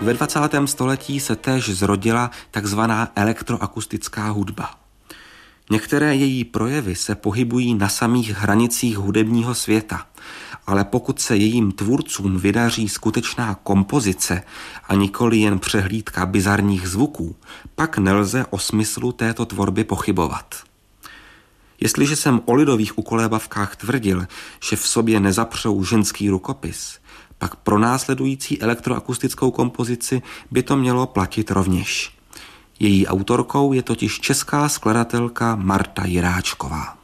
Ve 20. století se též zrodila takzvaná elektroakustická hudba. Některé její projevy se pohybují na samých hranicích hudebního světa, ale pokud se jejím tvůrcům vydaří skutečná kompozice a nikoli jen přehlídka bizarních zvuků, pak nelze o smyslu této tvorby pochybovat. Jestliže jsem o lidových ukolébavkách tvrdil, že v sobě nezapřou ženský rukopis, pak pro následující elektroakustickou kompozici by to mělo platit rovněž. Její autorkou je totiž česká skladatelka Marta Jiráčková.